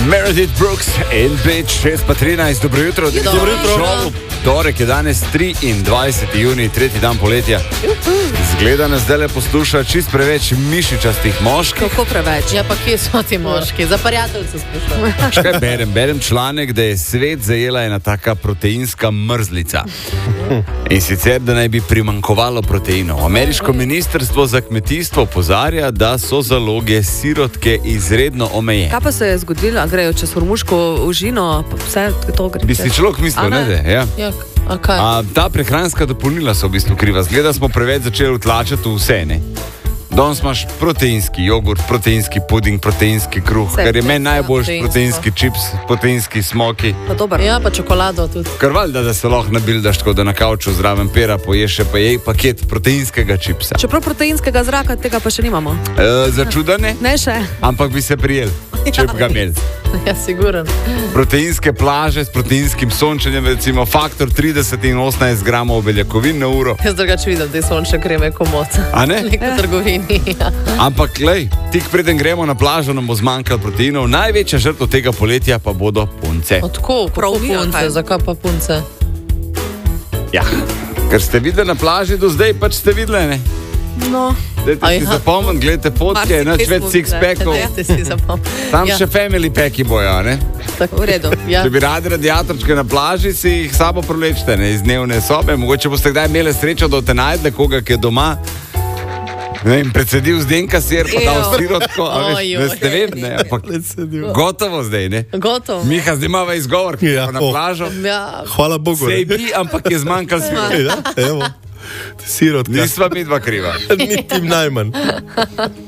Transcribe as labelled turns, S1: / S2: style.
S1: Meredith Brooks in Bitch 6:13. Dobro jutro.
S2: Dobro jutro.
S1: Torek je danes 23. junij, tretji dan poletja. Zgleda nas zdaj le posluša čist preveč mišičastih moških.
S2: Kako preveč?
S3: Ja, pa kje so ti moški? Za prijateljce sprašujem.
S1: Škaj berem članek, da je svet zajela ena taka proteinska mrzlica. In sicer, da naj bi primankovalo proteinov. Ameriško ministrstvo za kmetijstvo opozarja, da so zaloge sirotke izredno omejene.
S2: Kaj pa se je zgodilo? Grejo čez hormuško užino, vse to gre.
S1: Bi si človek mislil, ne? Ja.
S3: Ja, a kaj?
S1: Ta prehranska dopolnila so v bistvu kriva. Zgleda, smo preveč začeli utlačati v vse, ne? Danes imaš proteinski jogurt, proteinski puding, proteinski kruh, kar je meni najboljši, proteinski čips, proteinski smoki.
S2: Pa dober.
S3: Ja, pa čokolado tudi.
S1: Kar valjda, da se lahko nabildaš, tako da na kavču zraven pera poješ še pa jej paket proteinskega čipsa.
S2: Čeprav proteinskega zraka tega pa še nimamo.
S1: Začudane?
S2: Ne še.
S1: Ampak bi se prijel, če bi ga imeli.
S3: Ja, siguren.
S1: Proteinske plaže s proteinskim sončenjem, recimo faktor 30 in 18 gramov beljakovin na uro.
S3: Jaz drugače vidim te sončne kreme komot.
S1: A ne?
S3: Neko trgovini. Ja.
S1: Ampak, glej, tik preden gremo na plažo, nam bo zmanjkalo proteinov. Največja žrtev tega poletja pa bodo punce.
S3: Odkud?
S2: Prav mi,
S3: punce?
S2: kaj?
S3: Zakaj pa punce?
S1: Ja, ker ste videli na plaži do zdaj, pač ste videli, ne?
S2: No.
S1: Dajte si zapomniti, gledajte fotke, nič več six-packov.
S3: Dajte si zapomniti.
S1: Tam še family packi bojo, ne?
S3: Tako, v redu. Ja.
S1: Če bi radi radiatorčke na plaži, si jih sabo prolečete, ne, iz dnevne sobe. Mogoče boste kdaj imeli srečo, da te najde koga, ki je doma. Ne, in predsedil zdenka sir, pa dal sirotko, a veš, ne vem, ne, ampak gotovo zdaj, ne?
S3: Gotovo.
S1: Miha, zdaj imava izgovor, ki je na plažo.
S3: Ja.
S4: Hvala Bogu.
S1: Sej bi, ampak je zmanjkal sirotko.
S4: Ja, evo. Sirotka.
S1: Nisva mi dva kriva.
S4: Niti najmanj.